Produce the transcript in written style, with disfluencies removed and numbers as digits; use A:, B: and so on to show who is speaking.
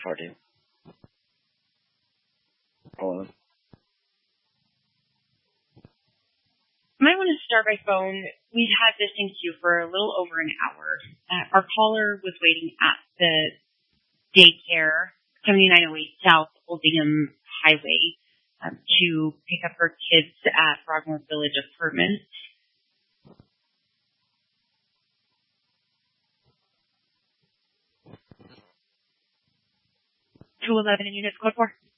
A: party. Hold on.
B: Might want to start by phone. We've had this in queue for a little over an hour. Our caller was waiting at the daycare, 7908 South Oldingham Highway, to pick up her kids at Broadmoor Village Apartments. 211 in units, code 4.